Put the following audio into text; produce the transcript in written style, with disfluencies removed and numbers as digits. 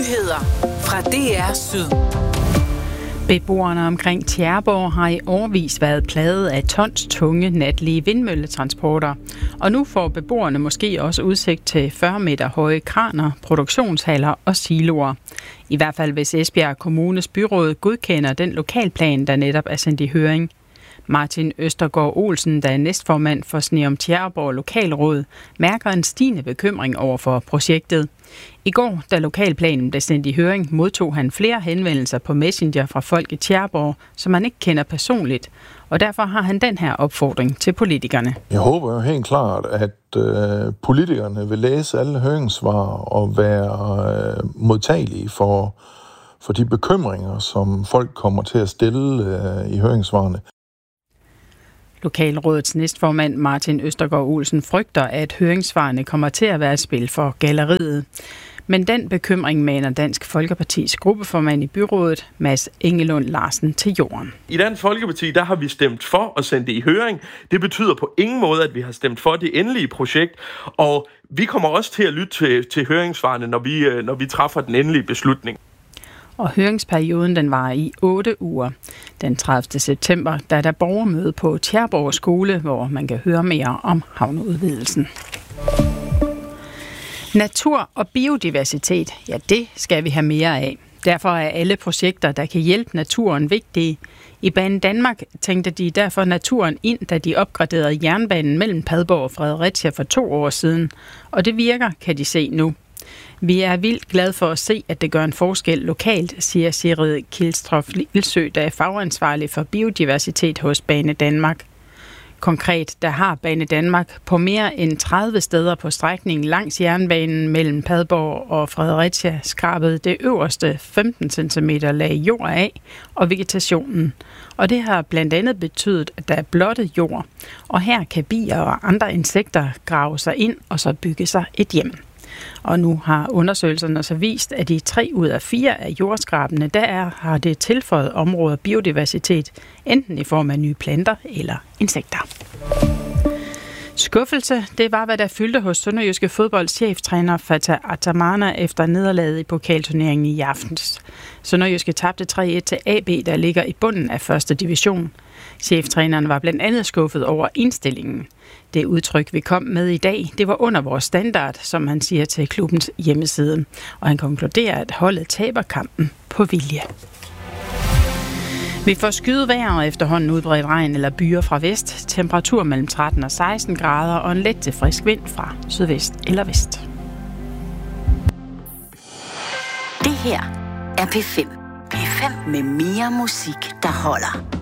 Nyheder fra DR Syd. Beboerne omkring Tjæreborg har i årevis været plaget af tons tunge natlige vindmølletransporter. Og nu får beboerne måske også udsigt til 40 meter høje kraner, produktionshaller og siloer. I hvert fald hvis Esbjerg Kommunes byråd godkender den lokalplan, der netop er sendt i høring. Martin Østergaard Olsen, der er næstformand for Sneum Tjæreborg Lokalråd, mærker en stigende bekymring over for projektet. I går, da lokalplanen blev sendt i høring, modtog han flere henvendelser på Messenger fra folk i Tjæreborg, som han ikke kender personligt. Og derfor har han den her opfordring til politikerne. Jeg håber jo helt klart, at politikerne vil læse alle høringssvar og være modtagelige for de bekymringer, som folk kommer til at stille i høringssvarene. Lokalrådets næstformand Martin Østergaard Olsen frygter, at høringssvarene kommer til at være et spil for galleriet. Men den bekymring maner Dansk Folkepartis gruppeformand i byrådet, Mads Engelund Larsen, til jorden. I Dansk Folkeparti, der har vi stemt for at sende det i høring. Det betyder på ingen måde, at vi har stemt for det endelige projekt. Og vi kommer også til at lytte til høringssvarene, når vi træffer den endelige beslutning. Og høringsperioden den var i 8 uger. Den 30. september, der er der borgermøde på Tjæreborg Skole, hvor man kan høre mere om havneudvidelsen. Natur og biodiversitet, ja det skal vi have mere af. Derfor er alle projekter, der kan hjælpe naturen, vigtige. I Banedanmark tænkte de derfor naturen ind, da de opgraderede jernbanen mellem Padborg og Fredericia for 2 år siden. Og det virker, kan de se nu. Vi er vildt glade for at se, at det gør en forskel lokalt, siger Sigrid Kilstroff Ilsø, der er fagansvarlig for biodiversitet hos Banedanmark. Konkret, der har Banedanmark på mere end 30 steder på strækningen langs jernbanen mellem Padborg og Fredericia skrabet det øverste 15 cm lag jord af og vegetationen. Og det har blandt andet betydet, at der er blottet jord, og her kan bier og andre insekter grave sig ind og så bygge sig et hjem. Og nu har undersøgelserne så vist, at i 3 ud af 4 af jordskrabene, har det tilføjet områder biodiversitet, enten i form af nye planter eller insekter. Skuffelse, det var, hvad der fyldte hos Sønderjyske fodbolds cheftræner Fatah Atamana efter nederlaget i pokalturneringen i aftens. Sønderjyske tabte 3-1 til AB, der ligger i bunden af 1. division. Cheftræneren var blandt andet skuffet over indstillingen. Det udtryk, vi kom med i dag, det var under vores standard, som han siger til klubbens hjemmeside. Og han konkluderer, at holdet taber kampen på vilje. Vi får skyet vejr og efterhånden udbredt regn eller byer fra vest. Temperatur mellem 13 og 16 grader og en let til frisk vind fra sydvest eller vest. Det her er P5. P5 med mere musik, der holder.